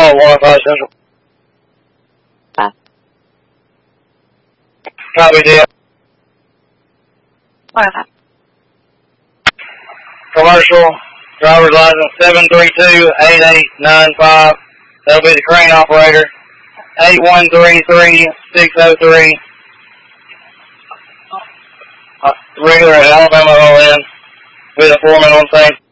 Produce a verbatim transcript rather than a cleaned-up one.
Alpha one oh five Central. Five. Copy, deal. one oh five. Commercial, driver's license seven three two eight eight nine five. That'll be the crane operator. eight one three three six oh three. Uh, regular Alabama O N with a foreman on same.